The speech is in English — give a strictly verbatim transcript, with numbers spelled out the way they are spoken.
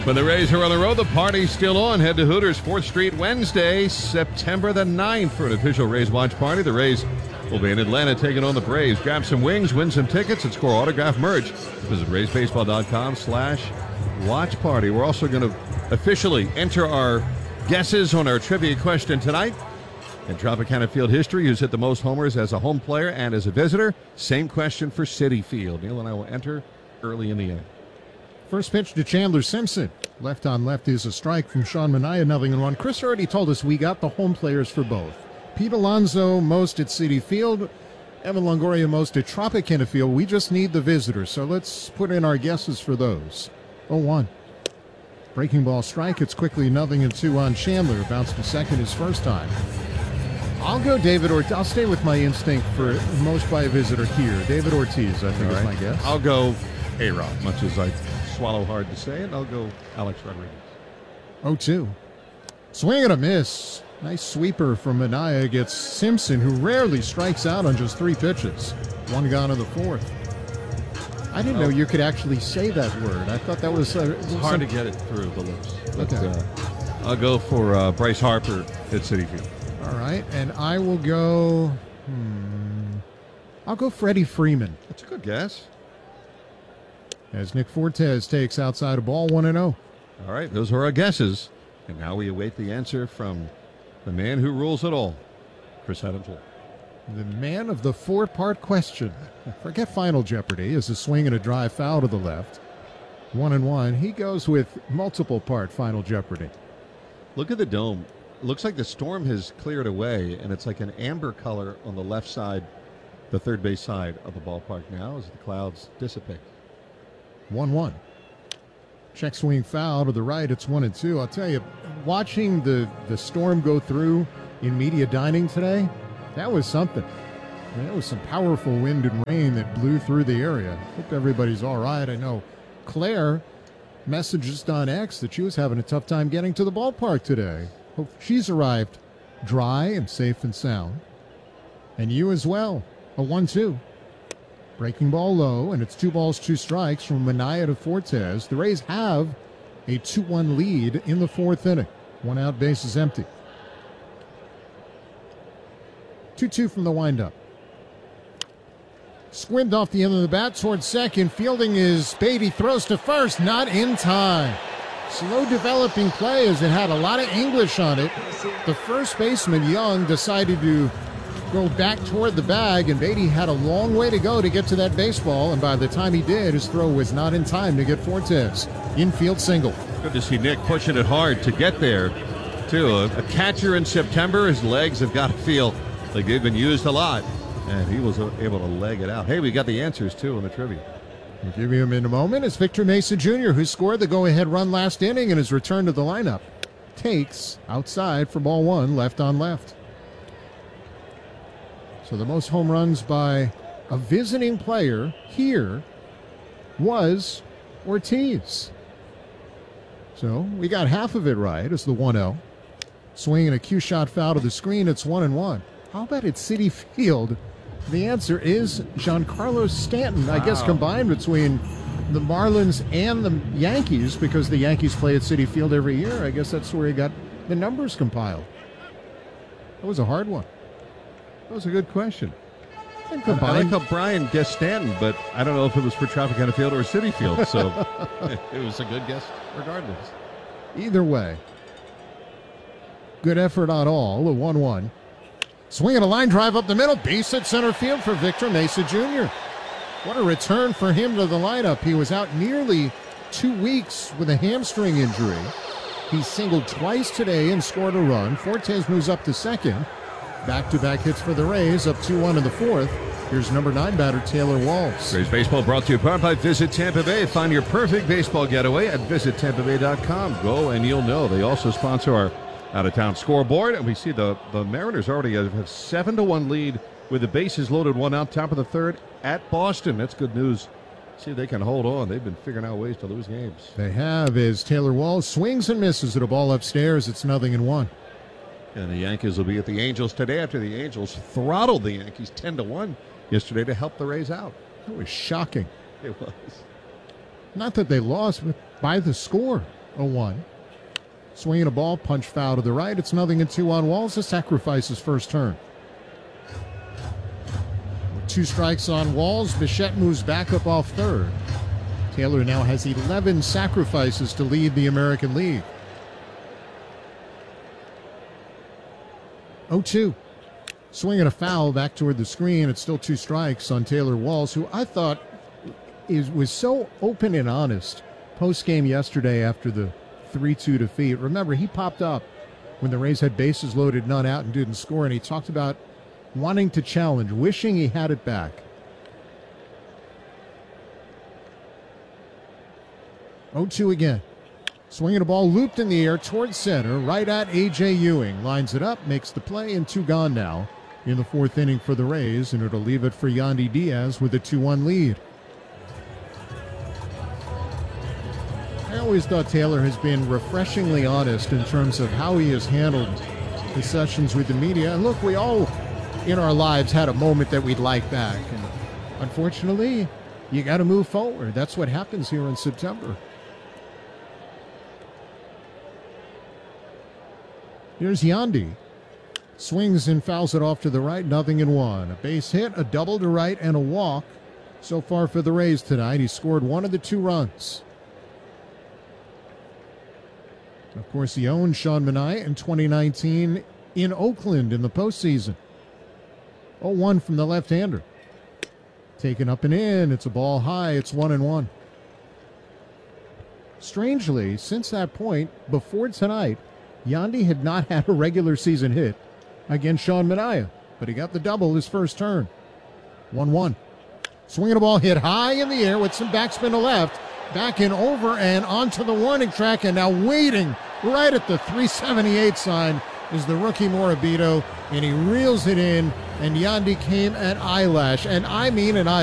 When the Rays are on the road, the party's still on. Head to Hooters, fourth Street, Wednesday, September the ninth for an official Rays watch party. The Rays will be in Atlanta taking on the Braves. Grab some wings, win some tickets, and score autographed merch. Visit raysbaseball.com slash watch party. We're also going to officially enter our guesses on our trivia question tonight. In Tropicana Field history, who's hit the most homers as a home player and as a visitor? Same question for Citi Field. Neil and I will enter early in the inning. First pitch to Chandler Simpson. Left on left is a strike from Sean Manaea, nothing in one. Chris already told us we got the home players for both. Pete Alonso most at Citi Field. Evan Longoria most at Tropicana Field. We just need the visitors, so let's put in our guesses for those. oh one. Breaking ball strike. It's quickly nothing and two on Chandler. Bounced to second his first time. I'll go David Ortiz. I'll stay with my instinct for most by a visitor here. David Ortiz, I think, All is right. my guess. I'll go A-Rod, much as I swallow hard to say it. I'll go Alex Rodriguez. oh two. Swing and a miss. Nice sweeper from Manaea gets Simpson, who rarely strikes out on just three pitches. One gone in the fourth. I didn't oh. know you could actually say that word. I thought that was uh, it's hard some... to get it through the lips. But, okay. Uh, I'll go for uh, Bryce Harper at Citi Field. All right, and I will go. Hmm, I'll go Freddie Freeman. That's a good guess. As Nick Fortes takes outside a ball, one and zero. All right, those are our guesses, and now we await the answer from the man who rules it all, Chris Adams. The man of the four-part question. Forget Final Jeopardy. As a swing and a drive foul to the left. One and one. He goes with multiple-part Final Jeopardy. Look at the dome. It looks like the storm has cleared away, and it's like an amber color on the left side, the third base side of the ballpark now as the clouds dissipate. one one. Check swing foul to the right. It's one and two. I'll tell you, watching the, the storm go through in media dining today, that was something. I mean, that was some powerful wind and rain that blew through the area. Hope everybody's all right. I know Claire messaged on X that she was having a tough time getting to the ballpark today. Hope she's arrived dry and safe and sound. And you as well. A one two. Breaking ball low, and it's two balls, two strikes from Manaea to Fortes. The Rays have a two one lead in the fourth inning. One out, base is empty. two two from the windup. Squibmed off the end of the bat towards second. Fielding is Beatty, throws to first, not in time. Slow developing play as it had a lot of English on it. The first baseman, Young, decided to go back toward the bag, and Beatty had a long way to go to get to that baseball, and by the time he did, his throw was not in time to get Fortes. Infield single. Good to see Nick pushing it hard to get there, too. A, a catcher in September, his legs have got to feel like they've been used a lot, and he was able to leg it out. Hey, we got the answers, too, in the trivia. We'll give you him in a moment. It's Victor Mesa Junior, who scored the go-ahead run last inning and has returned to the lineup. Takes outside for ball one, left on left. So the most home runs by a visiting player here was Ortiz. So we got half of it right as the one oh. Swinging a cue shot foul to the screen, it's one and one. How about at Citi Field? The answer is Giancarlo Stanton. Wow. I guess combined between the Marlins and the Yankees, because the Yankees play at Citi Field every year. I guess that's where he got the numbers compiled. That was a hard one. That was a good question. And I combined, like how Brian guessed Stanton, but I don't know if it was for Tropicana Field or Citi Field, so it was a good guess regardless. Either way, good effort on all. A one one. Swinging a line drive up the middle. Base at center field for Victor Mesa Junior What a return for him to the lineup. He was out nearly two weeks with a hamstring injury. He singled twice today and scored a run. Fortes moves up to second. Back-to-back hits for the Rays, up two one in the fourth. Here's number nine batter Taylor Walls. Rays baseball brought to you by Visit Tampa Bay. Find your perfect baseball getaway at visit tampa bay dot com. Go and you'll know. They also sponsor our out-of-town scoreboard, and we see the, the Mariners already have a seven to one lead with the bases loaded, one out, top of the third at Boston. That's good news. See if they can hold on. They've been figuring out ways to lose games. They have, as Taylor Walls swings and misses at a ball upstairs. It's nothing in one. And the Yankees will be at the Angels today after the Angels throttled the Yankees ten to one yesterday to help the Rays out. It was shocking. It was. Not that they lost, but by the score. oh one. Swinging a ball, punch foul to the right. It's nothing and two on Walls to sacrifice his first turn. With two strikes on Walls, Bichette moves back up off third. Taylor now has eleven sacrifices to lead the American League. oh two. Swinging a foul back toward the screen. It's still two strikes on Taylor Walls, who I thought is was so open and honest post-game yesterday after the three two defeat. Remember, he popped up when the Rays had bases loaded, none out, and didn't score, and he talked about wanting to challenge, wishing he had it back. oh two again. Swinging a ball looped in the air towards center, right at A J Ewing. Lines it up, makes the play, and two gone now in the fourth inning for the Rays, and it'll leave it for Yandy Diaz with a two one lead. I always thought Taylor has been refreshingly honest in terms of how he has handled his sessions with the media. And look, we all in our lives had a moment that we'd like back. And unfortunately, you got to move forward. That's what happens here in September. Here's Yandy. Swings and fouls it off to the right, nothing in one. A base hit, a double to right, and a walk. So far for the Rays tonight, he scored one of the two runs. Of course, he owned Sean Manaea in twenty nineteen in Oakland in the postseason. oh one from the left-hander. Taken up and in. It's a ball high. It's one and one. Strangely, since that point, before tonight, Yandy had not had a regular season hit against Sean Manaea, but he got the double his first turn. one one. Swinging a ball hit high in the air with some backspin to left. Back and over and onto the warning track, and now waiting right at the three seventy-eight sign is the rookie Morabito, and he reels it in, and Yandy came at eyelash, and I mean an eyelash.